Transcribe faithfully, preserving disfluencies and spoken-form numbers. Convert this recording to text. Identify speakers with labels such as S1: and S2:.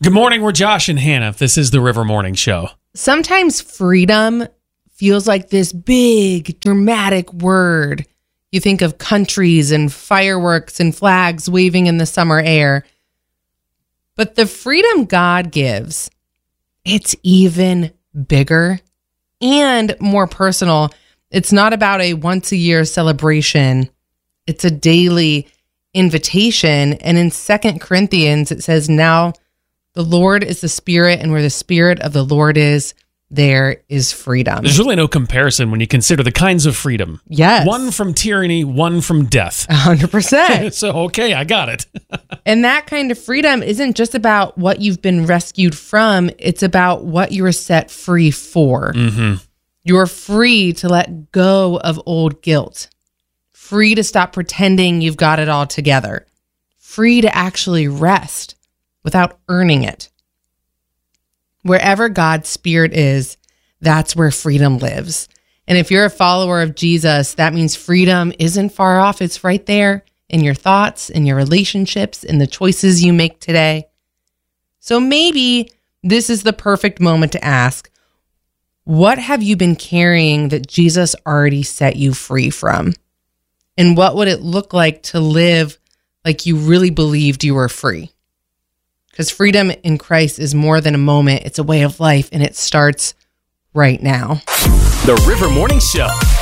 S1: Good morning, we're Josh and Hannah. This is the River Morning Show.
S2: Sometimes freedom feels like this big, dramatic word. You think of countries and fireworks and flags waving in the summer air. But the freedom God gives, it's even bigger and more personal. It's not about a once-a-year celebration. It's a daily invitation. And in Second Corinthians, it says, now the Lord is the Spirit, and where the Spirit of the Lord is, there is freedom.
S1: There's really no comparison when you consider the kinds of freedom.
S2: Yes.
S1: One from tyranny, one from death.
S2: one hundred percent.
S1: So, okay, I got it.
S2: And that kind of freedom isn't just about what you've been rescued from. It's about what you were set free for.
S1: Mm-hmm.
S2: You're free to let go of old guilt. Free to stop pretending you've got it all together. Free to actually rest without earning it. Wherever God's Spirit is, that's where freedom lives. And if you're a follower of Jesus, that means freedom isn't far off. It's right there in your thoughts, in your relationships, in the choices you make today. So maybe this is the perfect moment to ask, what have you been carrying that Jesus already set you free from? And what would it look like to live like you really believed you were free? Because freedom in Christ is more than a moment. It's a way of life, and it starts right now.
S3: The River Morning Show.